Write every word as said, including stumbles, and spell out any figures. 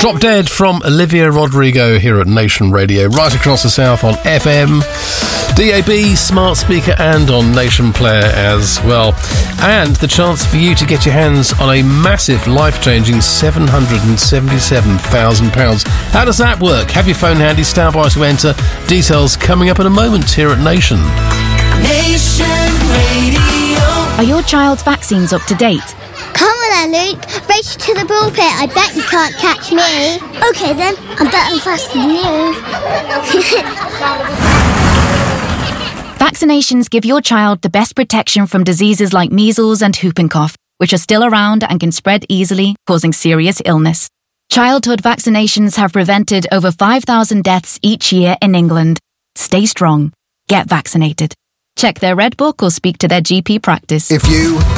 Drop Dead from Olivia Rodrigo here at Nation Radio, right across the south on F M, D A B, smart speaker, and on Nation Player as well. And the chance for you to get your hands on a massive, life-changing seven hundred seventy-seven thousand pounds. How does that work? Have your phone handy, stand by to enter. Details coming up in a moment here at Nation. Nation Radio. Are your child's vaccines up to date? Come on then, Luke. Race to the pulpit. I bet you can't catch me. OK then, I'm better faster than you. Vaccinations give your child the best protection from diseases like measles and whooping cough, which are still around and can spread easily, causing serious illness. Childhood vaccinations have prevented over five thousand deaths each year in England. Stay strong. Get vaccinated. Check their Red Book or speak to their G P practice. If you